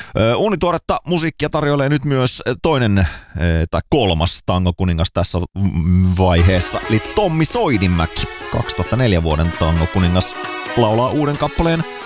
Uunituoretta musiikkia tarjoilee nyt myös toinen tai kolmas tangokuningas tässä vaiheessa, eli Tommi Soidinmäki. 2004 vuoden tangokuningas laulaa uuden kappaleen